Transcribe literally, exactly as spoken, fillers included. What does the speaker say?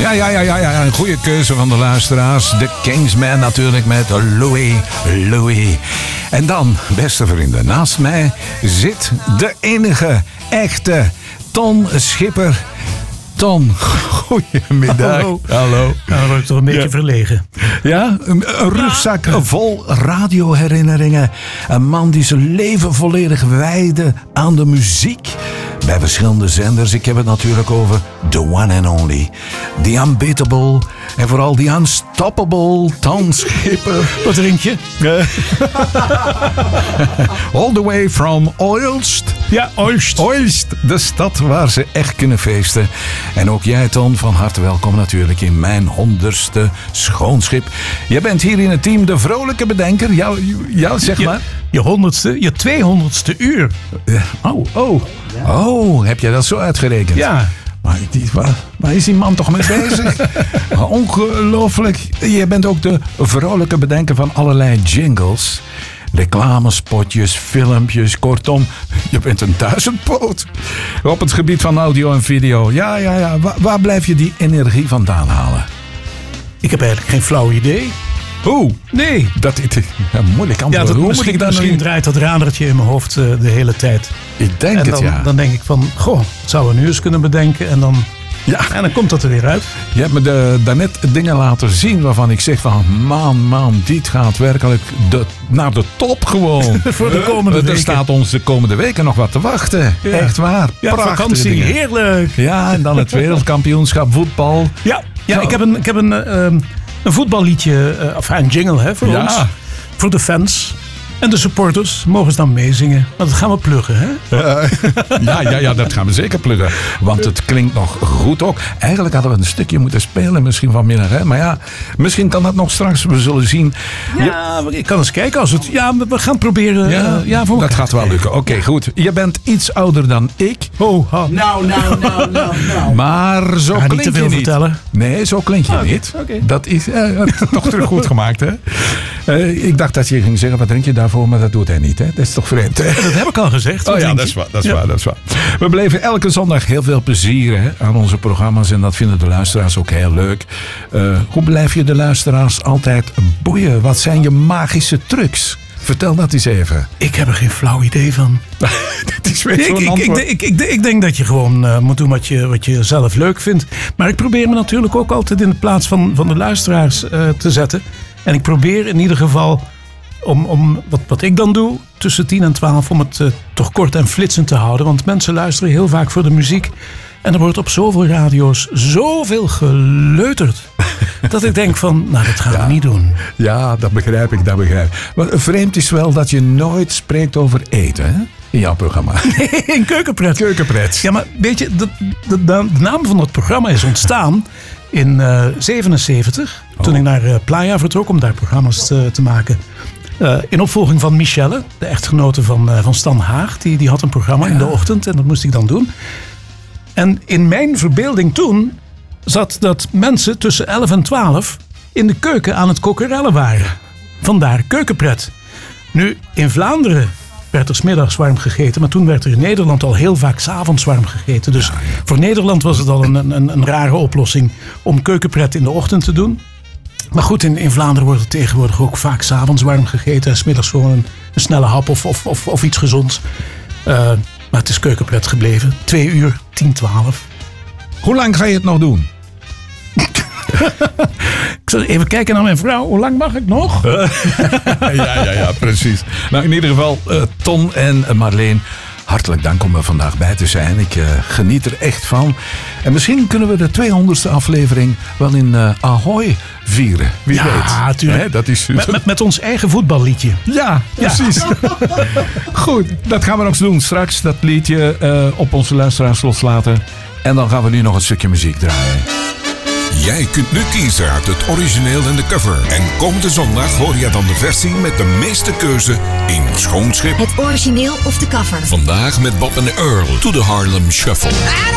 Ja, ja, ja, ja, ja. Een goede keuze van de luisteraars. De Kingsman natuurlijk met Louis, Louis. En dan, beste vrienden, naast mij zit de enige, echte Ton Schipper. Ton, goedemiddag. Hallo. Hallo. Nou, dan word ik toch een beetje Ja. verlegen. Ja, een, een rugzak vol radioherinneringen. Een man die zijn leven volledig wijde aan de muziek. Bij verschillende zenders. Ik heb het natuurlijk over the one and only. The unbeatable. En vooral the unstoppable Ton Schipper. Wat drink je? All the way from Oilst. Ja, Oilst. Oilst, de stad waar ze echt kunnen feesten. En ook jij, Ton, van harte welkom natuurlijk in mijn honderdste schoonschip. Je bent hier in het team de vrolijke bedenker. Ja, ja zeg maar. Je, je honderdste, je tweehonderdste uur. Ja. Oh, oh. Oh, heb jij dat zo uitgerekend? Ja. Maar die, waar, waar is die man toch mee bezig? Ongelooflijk. Je bent ook de vrolijke bedenker van allerlei jingles. Reclamespotjes, filmpjes, kortom, je bent een duizendpoot. Op het gebied van audio en video. Ja, ja, ja. Waar, waar blijf je die energie vandaan halen? Ik heb eigenlijk geen flauw idee. Oeh, Nee. dat is ja, moeilijk Ja, antwoord. dat, Hoe moet misschien ik dat misschien nu... draait dat radertje in mijn hoofd uh, de hele tijd. Ik denk En het, dan, ja. dan denk ik van, goh, dat zouden we nu eens kunnen bedenken. En dan, Ja. en dan komt dat er weer uit. Je hebt me de, daarnet dingen laten zien waarvan ik zeg van... Man, man, dit gaat werkelijk de, naar de top gewoon. Voor de komende Er weken. staat ons de komende weken nog wat te wachten. Ja. Echt waar. Ja, Prachtige vakantie, dingen. heerlijk. Ja, en dan het wereldkampioenschap voetbal. Ja, ja Zo. ik heb een, ik heb een, uh, een voetballiedje, uh, of een jingle hè, voor Ja. ons. Voor de fans. En de supporters mogen ze dan meezingen. Maar dat gaan we pluggen, hè? Ja, ja, ja, dat gaan we zeker pluggen. Want het klinkt nog goed ook. Eigenlijk hadden we een stukje moeten spelen misschien vanmiddag. Hè? Maar ja, misschien kan dat nog straks. We zullen zien. Ja, ik kan eens kijken als het... Ja, we gaan proberen... Ja, uh, ja, voor dat elkaar gaat wel te lukken. Oké, goed. Je bent iets ouder dan ik. Oh, ha. Nou, nou, nou, nou, nou. Maar zo Ga niet klink te veel je niet. vertellen. Nee, zo klink je Oké, niet. oké. Dat is eh, toch terug goed gemaakt, hè? Eh, ik dacht dat je ging zeggen, wat drink je daarvoor? Maar dat doet hij niet, hè? Dat is toch vreemd, hè? Dat heb ik al gezegd. Wat Oh ja, denk dat je? is waar, dat is Ja. waar, dat is waar. We beleven elke zondag heel veel plezier hè, aan onze programma's. En dat vinden de luisteraars ook heel leuk. Uh, hoe blijf je de luisteraars altijd boeien? Wat zijn je magische trucs? Vertel dat eens even. Ik heb er geen flauw idee van. Dat is weer Ik, zo'n ik, ik, antwoord. ik, ik, ik denk dat je gewoon uh, moet doen wat je, wat je zelf leuk vindt. Maar ik probeer me natuurlijk ook altijd in de plaats van, van de luisteraars uh, te zetten. En ik probeer in ieder geval om, om wat, wat ik dan doe tussen tien en twaalf... om het uh, toch kort en flitsend te houden. Want mensen luisteren heel vaak voor de muziek. En er wordt op zoveel radio's zoveel geleuterd. Dat ik denk van, nou dat gaan Ja. we niet doen. Ja, dat begrijp ik, dat begrijp ik. Maar vreemd is wel dat je nooit spreekt over eten, hè? In jouw programma. In Keukenpret. Keukenpret. Ja, maar weet je, de, de, de naam van het programma is ontstaan in uh, zevenenzeventig. Toen ik naar uh, Playa vertrok om daar programma's te, te maken. Uh, in opvolging van Michelle, de echtgenote van, uh, van Stan Haag. Die, die had een programma in de ochtend en dat moest ik dan doen. En in mijn verbeelding toen zat dat mensen tussen elf en twaalf in de keuken aan het kokerellen waren. Vandaar Keukenpret. Nu, in Vlaanderen werd er 's middags warm gegeten. Maar toen werd er in Nederland al heel vaak 's avonds warm gegeten. Dus voor Nederland was het al een, een, een rare oplossing om Keukenpret in de ochtend te doen. Maar goed, in, in Vlaanderen wordt het tegenwoordig ook vaak 's avonds warm gegeten. En 's middags gewoon een, een snelle hap of, of, of, of iets gezonds. Uh, maar het is Keukenpret gebleven. Twee uur, tien, twaalf. Hoe lang ga je het nog doen? Ik zal even kijken naar mijn vrouw. Hoe lang mag ik nog? ja, ja, ja, precies. Nou, in ieder geval, uh, Ton en Marleen, hartelijk dank om er vandaag bij te zijn. Ik uh, geniet er echt van. En misschien kunnen we de tweehonderdste aflevering wel in uh, Ahoy vieren. Wie Ja, weet. tuurlijk. Hè, dat is... Met, met, met ons eigen voetballiedje. Ja, precies. Goed, dat gaan we nog eens doen. Straks dat liedje uh, op onze luisteraars loslaten. En dan gaan we nu nog een stukje muziek draaien. Jij kunt nu kiezen uit het origineel en de cover. En komende zondag hoor je dan de versie met de meeste keuze in Schoonschip. Het origineel of de cover. Vandaag met Bob en Earl to the Harlem Shuffle.